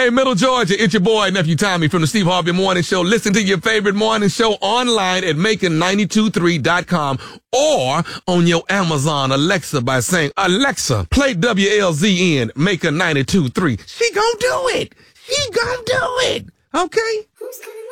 Hey, Middle Georgia, it's your boy, Nephew Tommy from the Steve Harvey Morning Show. Listen to your favorite morning show online at making923.com or on your Amazon Alexa by saying, Alexa, play WLZN, Making 92.3. She gonna do it. She gonna do it. Okay?